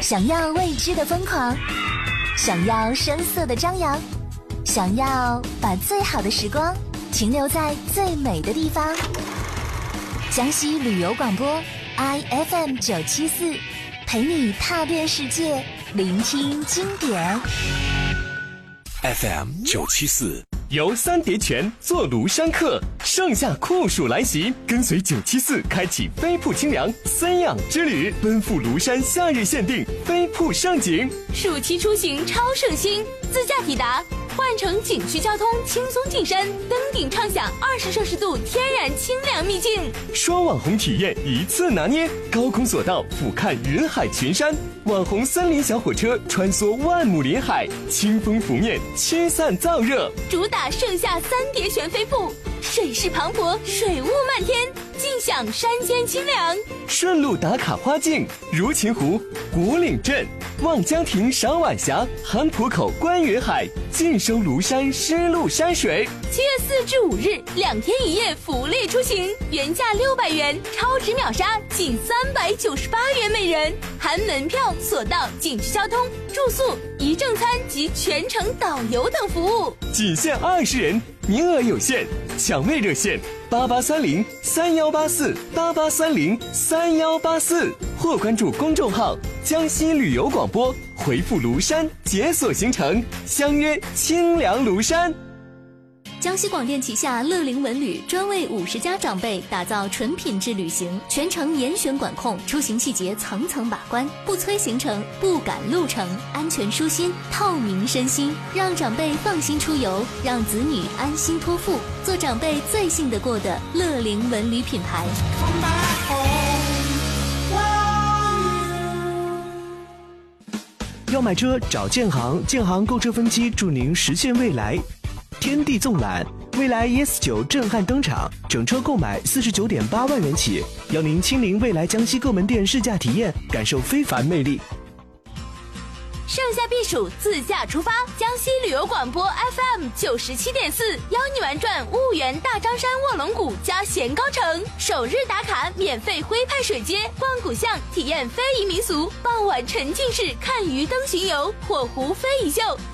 想要未知的疯狂，想要声色的张扬，想要把最好的时光停留在最美的地方。江西旅游广播 IFM 974，陪你踏遍世界，聆听经典。 FM 974 游三叠泉坐庐山客，盛夏酷暑来袭，跟随974开启飞瀑清凉森养之旅，奔赴庐山夏日限定飞瀑盛景。 暑期出行超省心，自驾抵达，换乘景区交通轻松进山，登顶畅享20摄氏度天然清凉秘境。 双网红体验一次拿捏，高空索道俯瞰云海群山，网红森林小火车穿梭万亩林海，清风拂面驱散燥热。 主打盛夏三叠泉飞瀑，水势磅礴，水雾漫天，尽享山间清凉。 顺路打卡花境，如琴湖、古岭镇、望江亭赏晚霞，韩浦口观云海，尽收庐山湿漉山水。 7月4至5日2天1夜福利出行，原价600元，超值秒杀仅398元每人，含门票、索道、景区交通、住宿、一正餐及全程导游等服务， 仅限20人，名额有限，抢位热线8830318488303184，或关注公众号江西旅游广播，回复庐山解锁行程，相约清凉庐山。 江西广电旗下乐龄文旅专为50家长辈打造纯品质旅行，全程严选管控，出行细节层层把关，不催行程，不赶路程，安全舒心，透明身心，让长辈放心出游，让子女安心托付，做长辈最信得过的乐龄文旅品牌。 要买车找建行，建行购车分期助您实现未来。天地纵览，蔚来 ES9 震撼登场，整车购买49.8万元起，邀您亲临蔚来江西各门店试驾体验，感受非凡魅力。 盛夏避暑，自驾出发，江西旅游广播 FM 97.4，邀你玩转婺源大张山卧龙谷加咸高城，首日打卡免费徽派水街，逛古巷体验非遗民俗，傍晚沉浸式看鱼灯巡游，火狐非遗秀。